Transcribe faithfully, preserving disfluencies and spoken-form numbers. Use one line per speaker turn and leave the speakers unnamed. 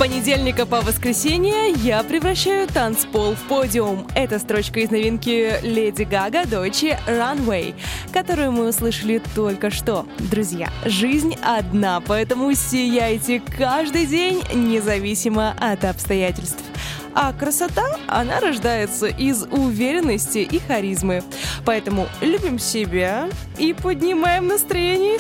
Понедельника по воскресенье я превращаю танцпол в подиум. Это строчка из новинки Леди Гага Дойче Runway, которую мы услышали только что. Друзья, жизнь одна, поэтому сияйте каждый день, независимо от обстоятельств. А красота, она рождается из уверенности и харизмы. Поэтому любим себя и поднимаем настроение